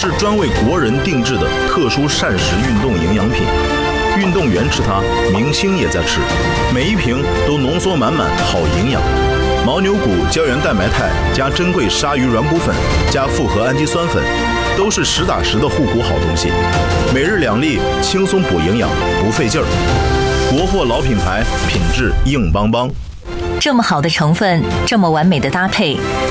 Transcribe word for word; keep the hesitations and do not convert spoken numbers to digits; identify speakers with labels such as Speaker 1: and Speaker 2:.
Speaker 1: 是专为国人定制的特殊膳食运动营养品。运动员吃它，明星也在吃，每一瓶都浓缩满满好营养。牦牛骨胶原蛋白肽加珍贵鲨鱼软骨粉加复合氨基酸粉，都是实打实的护骨好东西。每日两粒，轻松补营养，不费劲儿。国货老品牌，品质硬邦邦。
Speaker 2: 这么好的成分，这么完美的搭配，